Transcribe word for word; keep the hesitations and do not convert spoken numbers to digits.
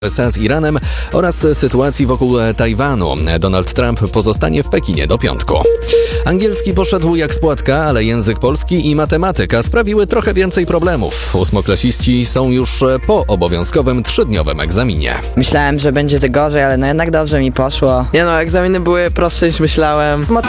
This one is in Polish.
U S A z Iranem oraz sytuacji wokół Tajwanu. Donald Trump pozostanie w Pekinie do piątku. Angielski poszedł jak z płatka, ale język polski i matematyka sprawiły trochę więcej problemów. Ósmoklasiści są już po obowiązkowym trzydniowym egzaminie. Myślałem, że będzie to gorzej, ale no jednak dobrze mi poszło. Nie no, egzaminy były prostsze niż myślałem.